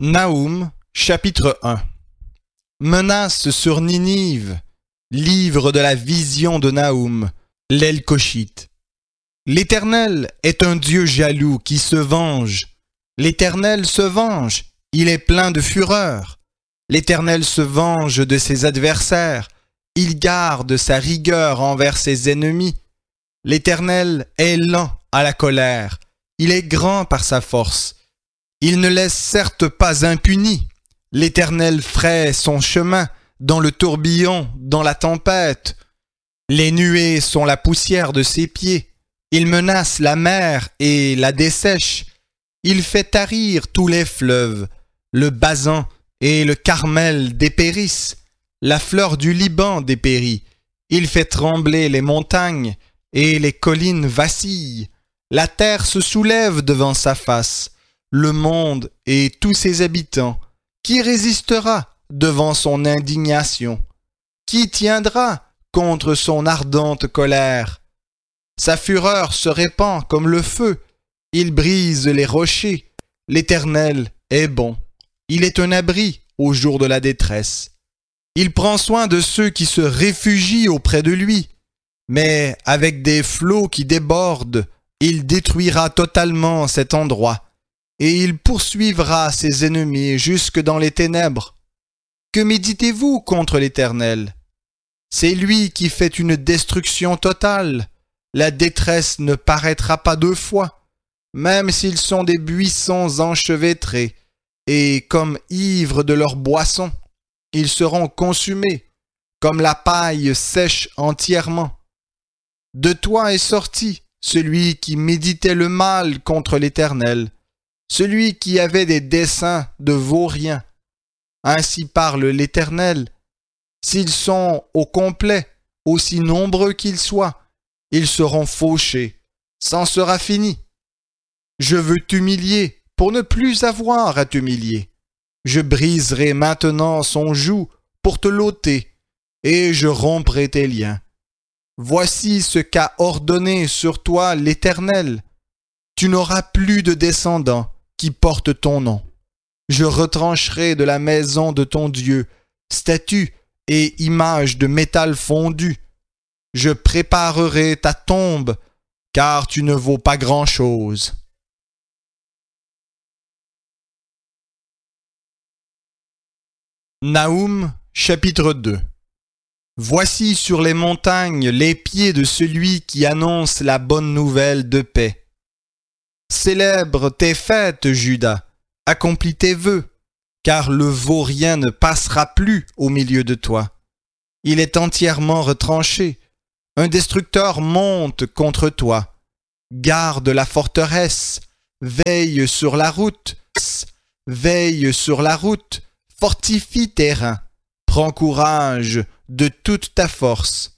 Naoum, chapitre 1. Menace sur Ninive, livre de la vision de Naoum, l'Elkoshite. L'Éternel est un Dieu jaloux qui se venge. L'Éternel se venge, il est plein de fureur. L'Éternel se venge de ses adversaires, il garde sa rigueur envers ses ennemis. L'Éternel est lent à la colère, il est grand par sa force. Il ne laisse certes pas impuni. L'Éternel fraye son chemin dans le tourbillon, dans la tempête. Les nuées sont la poussière de ses pieds. Il menace la mer et la dessèche. Il fait tarir tous les fleuves. Le Basan et le Carmel dépérissent. La fleur du Liban dépérit. Il fait trembler les montagnes et les collines vacillent. La terre se soulève devant sa face. Le monde et tous ses habitants. Qui résistera devant son indignation? Qui tiendra contre son ardente colère? Sa fureur se répand comme le feu. Il brise les rochers. L'Éternel est bon. Il est un abri au jour de la détresse. Il prend soin de ceux qui se réfugient auprès de lui. Mais avec des flots qui débordent, il détruira totalement cet endroit. Et il poursuivra ses ennemis jusque dans les ténèbres. Que méditez-vous contre l'Éternel? C'est lui qui fait une destruction totale. La détresse ne paraîtra pas deux fois, même s'ils sont des buissons enchevêtrés, et comme ivres de leur boisson, ils seront consumés, comme la paille sèche entièrement. De toi est sorti celui qui méditait le mal contre l'Éternel, celui qui avait des desseins de vauriens. Ainsi parle l'Éternel. S'ils sont au complet, aussi nombreux qu'ils soient, ils seront fauchés. C'en sera fini. Je veux t'humilier pour ne plus avoir à t'humilier. Je briserai maintenant son joug pour te l'ôter, et je romprai tes liens. Voici ce qu'a ordonné sur toi l'Éternel. Tu n'auras plus de descendants qui portent ton nom. Je retrancherai de la maison de ton Dieu statues et images de métal fondu. Je préparerai ta tombe, car tu ne vaux pas grand-chose. Naoum, chapitre 2. Voici sur les montagnes les pieds de celui qui annonce la bonne nouvelle de paix. Célèbre tes fêtes, Juda, accomplis tes vœux, car le vaurien ne passera plus au milieu de toi. Il est entièrement retranché. Un destructeur monte contre toi. Garde la forteresse, veille sur la route, fortifie tes reins, prends courage de toute ta force.